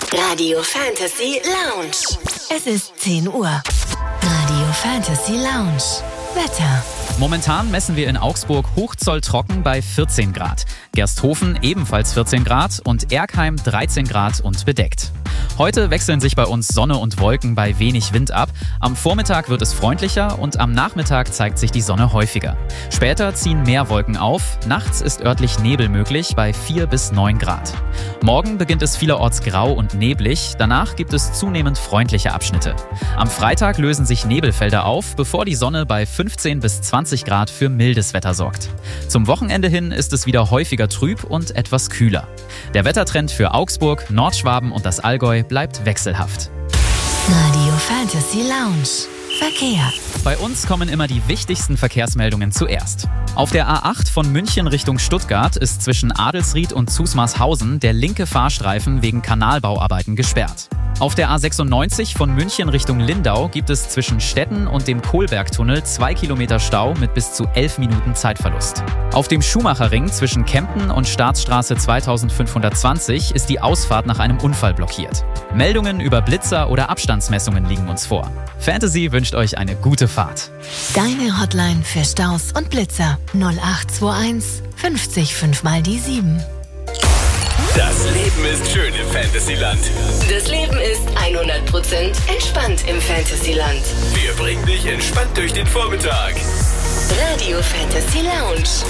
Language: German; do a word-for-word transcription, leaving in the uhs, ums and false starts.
Radio Fantasy Lounge. Es ist zehn Uhr. Radio Fantasy Lounge. Wetter. Momentan messen wir in Augsburg hochzolltrocken bei vierzehn Grad. Gersthofen ebenfalls vierzehn Grad und Erkheim dreizehn Grad und bedeckt. Heute wechseln sich bei uns Sonne und Wolken bei wenig Wind ab. Am Vormittag wird es freundlicher und am Nachmittag zeigt sich die Sonne häufiger. Später ziehen mehr Wolken auf. Nachts ist örtlich Nebel möglich bei vier bis neun Grad. Morgen beginnt es vielerorts grau und neblig. Danach gibt es zunehmend freundliche Abschnitte. Am Freitag lösen sich Nebelfelder auf, bevor die Sonne bei fünfzehn bis zwanzig Grad für mildes Wetter sorgt. Zum Wochenende hin ist es wieder häufiger trüb und etwas kühler. Der Wettertrend für Augsburg, Nordschwaben und das Allgäu bleibt wechselhaft. Radio Fantasy Lounge. Verkehr. Bei uns kommen immer die wichtigsten Verkehrsmeldungen zuerst. Auf der A acht von München Richtung Stuttgart ist zwischen Adelsried und Zusmarshausen der linke Fahrstreifen wegen Kanalbauarbeiten gesperrt. Auf der A sechsundneunzig von München Richtung Lindau gibt es zwischen Stetten und dem Kohlbergtunnel zwei Kilometer Stau mit bis zu elf Minuten Zeitverlust. Auf dem Schumacherring zwischen Kempten und Staatsstraße zweitausendfünfhundertzwanzig ist die Ausfahrt nach einem Unfall blockiert. Meldungen über Blitzer oder Abstandsmessungen liegen uns vor. Fantasy wünscht euch eine gute Fahrt. Deine Hotline für Staus und Blitzer null acht zwei eins fünfzig fünf mal die sieben. Das Leben ist schön im Fantasyland. Das Leben ist hundert Prozent entspannt im Fantasyland. Wir bringen dich entspannt durch den Vormittag. Radio Fantasy Lounge.